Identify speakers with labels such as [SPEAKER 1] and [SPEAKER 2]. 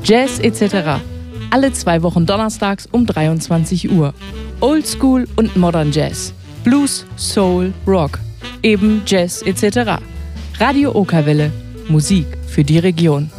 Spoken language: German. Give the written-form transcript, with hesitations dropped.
[SPEAKER 1] Jazz etc. Alle 2 Wochen donnerstags um 23 Uhr. Oldschool und Modern Jazz. Blues, Soul, Rock. Eben Jazz etc. Radio Okerwelle. Musik für die Region.